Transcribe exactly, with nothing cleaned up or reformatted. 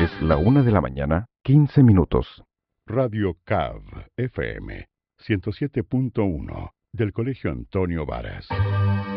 Es la una de la mañana, quince minutos. Radio C A V F M ciento siete punto uno del Colegio Antonio Varas.